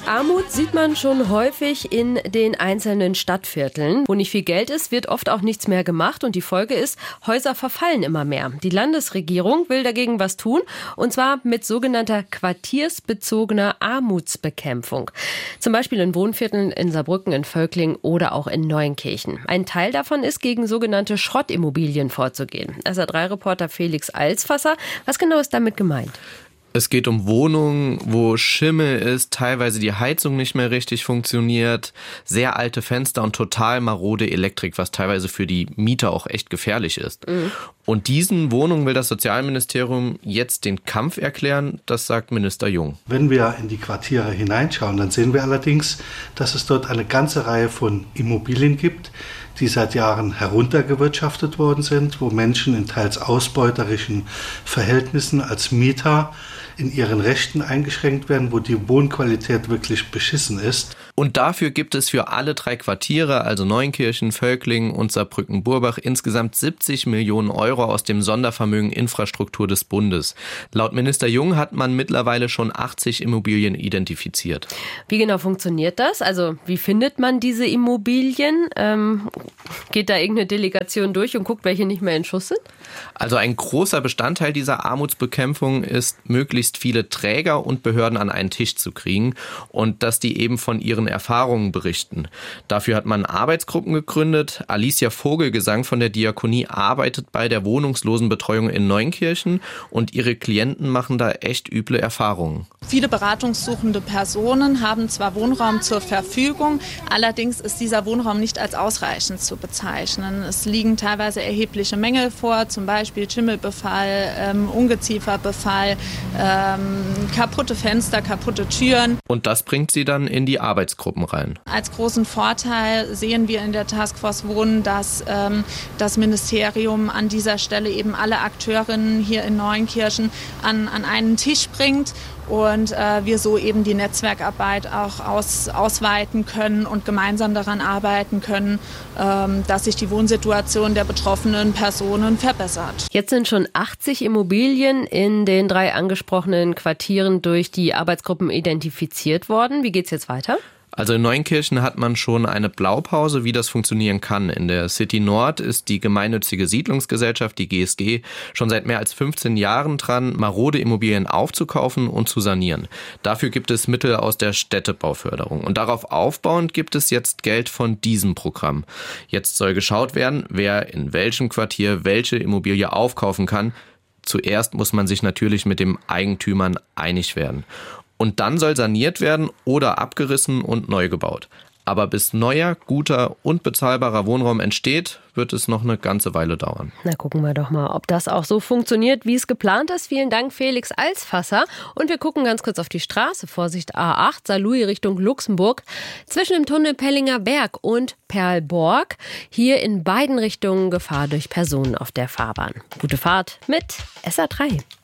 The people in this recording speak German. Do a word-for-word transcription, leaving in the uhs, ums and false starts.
Armut sieht man schon häufig in den einzelnen Stadtvierteln. Wo nicht viel Geld ist, wird oft auch nichts mehr gemacht und die Folge ist, Häuser verfallen immer mehr. Die Landesregierung will dagegen was tun und zwar mit sogenannter quartiersbezogener Armutsbekämpfung. Zum Beispiel in Wohnvierteln in Saarbrücken, in Völkling oder auch in Neunkirchen. Ein Teil davon ist, gegen sogenannte Schrottimmobilien vorzugehen. S R drei Reporter Felix Alsfasser, was genau ist damit gemeint? Es geht um Wohnungen, wo Schimmel ist, teilweise die Heizung nicht mehr richtig funktioniert, sehr alte Fenster und total marode Elektrik, was teilweise für die Mieter auch echt gefährlich ist. Mhm. Und diesen Wohnungen will das Sozialministerium jetzt den Kampf erklären, das sagt Minister Jung. Wenn wir in die Quartiere hineinschauen, dann sehen wir allerdings, dass es dort eine ganze Reihe von Immobilien gibt, die seit Jahren heruntergewirtschaftet worden sind, wo Menschen in teils ausbeuterischen Verhältnissen als Mieter in ihren Rechten eingeschränkt werden, wo die Wohnqualität wirklich beschissen ist. Und dafür gibt es für alle drei Quartiere, also Neunkirchen, Völkling und Saarbrücken-Burbach, insgesamt siebzig Millionen Euro aus dem Sondervermögen Infrastruktur des Bundes. Laut Minister Jung hat man mittlerweile schon achtzig Immobilien identifiziert. Wie genau funktioniert das? Also wie findet man diese Immobilien? Ähm, geht da irgendeine Delegation durch und guckt, welche nicht mehr in Schuss sind? Also ein großer Bestandteil dieser Armutsbekämpfung ist, möglichst viele Träger und Behörden an einen Tisch zu kriegen und dass die eben von ihren Erfahrungen berichten. Dafür hat man Arbeitsgruppen gegründet. Alicia Vogelgesang von der Diakonie arbeitet bei der Wohnungslosenbetreuung in Neunkirchen und ihre Klienten machen da echt üble Erfahrungen. Viele beratungssuchende Personen haben zwar Wohnraum zur Verfügung, allerdings ist dieser Wohnraum nicht als ausreichend zu bezeichnen. Es liegen teilweise erhebliche Mängel vor, zum Beispiel Schimmelbefall, ähm, Ungezieferbefall, ähm, kaputte Fenster, kaputte Türen. Und das bringt sie dann in die Arbeitsgruppen rein. Als großen Vorteil sehen wir in der Taskforce Wohnen, dass ähm, das Ministerium an dieser Stelle eben alle Akteurinnen hier in Neunkirchen an, an einen Tisch bringt und äh, wir so eben die Netzwerkarbeit auch aus, ausweiten können und gemeinsam daran arbeiten können, ähm, dass sich die Wohnsituation der betroffenen Personen verbessert. Jetzt sind schon achtzig Immobilien in den drei angesprochenen Quartieren durch die Arbeitsgruppen identifiziert worden. Wie geht's jetzt weiter? Also in Neunkirchen hat man schon eine Blaupause, wie das funktionieren kann. In der City Nord ist die gemeinnützige Siedlungsgesellschaft, die G S G, schon seit mehr als fünfzehn Jahren dran, marode Immobilien aufzukaufen und zu sanieren. Dafür gibt es Mittel aus der Städtebauförderung. Und darauf aufbauend gibt es jetzt Geld von diesem Programm. Jetzt soll geschaut werden, wer in welchem Quartier welche Immobilie aufkaufen kann. Zuerst muss man sich natürlich mit den Eigentümern einig werden. Und dann soll saniert werden oder abgerissen und neu gebaut. Aber bis neuer, guter und bezahlbarer Wohnraum entsteht, wird es noch eine ganze Weile dauern. Na, gucken wir doch mal, ob das auch so funktioniert, wie es geplant ist. Vielen Dank, Felix Alsfasser. Und wir gucken ganz kurz auf die Straße. Vorsicht, A acht, Saarlouis Richtung Luxemburg. Zwischen dem Tunnel Pellinger Berg und Perlborg. Hier in beiden Richtungen Gefahr durch Personen auf der Fahrbahn. Gute Fahrt mit S R drei.